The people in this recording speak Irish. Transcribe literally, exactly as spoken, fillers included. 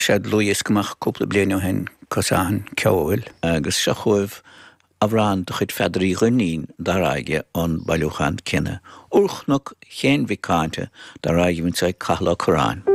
Siad Lewis gymach cwpl o blaen o hyn cosahan cewyl, agus sa chwyf afran dy chyd ffedri gynnin dar aige on balwchan cynna. Wrch nog chen fi cante dar aige mynd sa'i cahla Coran.